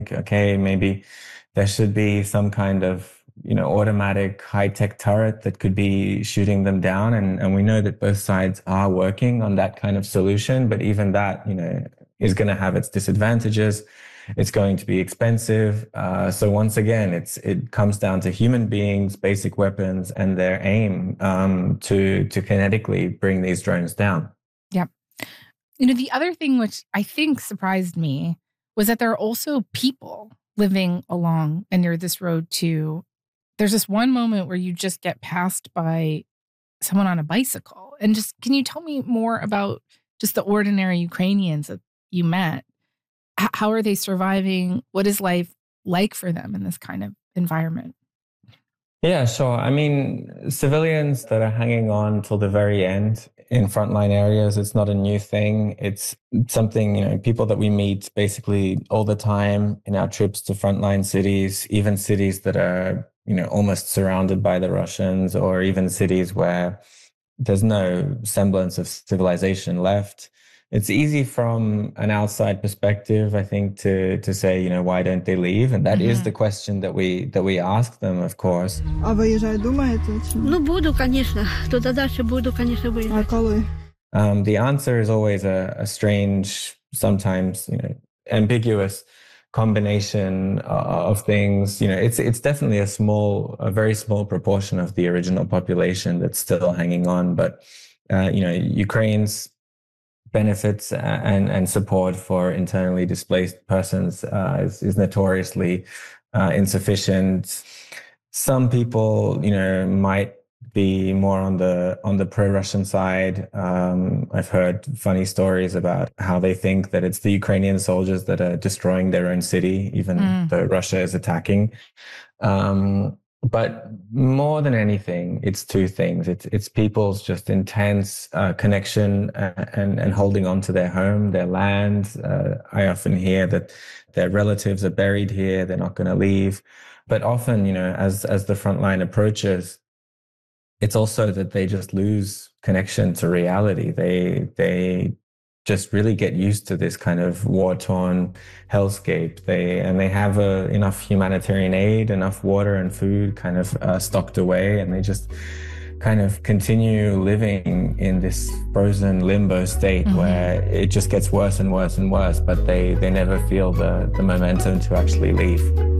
okay, maybe there should be some kind of, automatic high-tech turret that could be shooting them down. And we know that both sides are working on that kind of solution, but even that, is going to have its disadvantages. It's going to be expensive. So once again, it comes down to human beings, basic weapons, and their aim to kinetically bring these drones down. Yep. The other thing which I think surprised me was that there are also people living along and near this road too. There's this one moment where you just get passed by someone on a bicycle. And just, can you tell me more about just the ordinary Ukrainians that you met? How are they surviving? What is life like for them in this kind of environment? Yeah, sure. I mean, civilians that are hanging on till the very end in frontline areas, it's not a new thing. It's something, people that we meet basically all the time in our trips to frontline cities, even cities that are, almost surrounded by the Russians, or even cities where there's no semblance of civilization left. It's easy from an outside perspective, I think, to say, why don't they leave? And that is the question that we ask them, of course. А виїжджати думаєте? Ну, буду, конечно. Туди далі буду, конечно, виїжджати. А коли? The answer is always a strange, sometimes, ambiguous combination of things. It's definitely a very small proportion of the original population that's still hanging on. But, Ukraine's benefits and support for internally displaced persons is notoriously insufficient. Some people, might be more on the pro-Russian side. I've heard funny stories about how they think that it's the Ukrainian soldiers that are destroying their own city, even though Russia is attacking. But more than anything, it's two things. It's people's just intense connection and holding on to their home, their land. I often hear that their relatives are buried here; they're not going to leave. But often, as the front line approaches, it's also that they just lose connection to reality. They just really get used to this kind of war-torn hellscape. They have enough humanitarian aid, enough water and food kind of stocked away, and they just kind of continue living in this frozen limbo state where it just gets worse and worse and worse, but they never feel the momentum to actually leave.